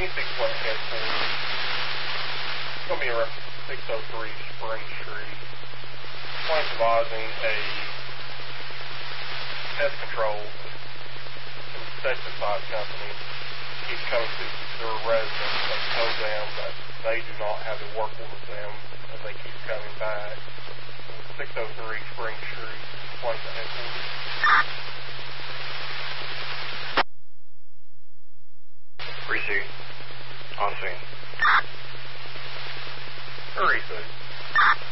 26 West headquarters. It's going to be around 603 Spring Street. Client's advising a pest control insecticide company keeps coming to their residents and told them that they do not have a work order with them and they keep coming back. 603 Spring Street, Client's headquarters. Received. On scene.